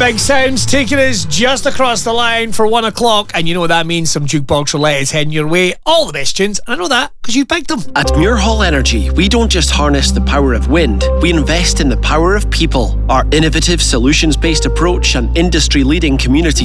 Big sounds taking us just across the line for 1 o'clock, and you know what that means. Some Jukebox Roulette is heading your way. All the best tunes, and I know that because you picked them. At Muir Hall Energy, we don't just harness the power of wind, we invest in the power of people. Our innovative, solutions-based approach and industry-leading community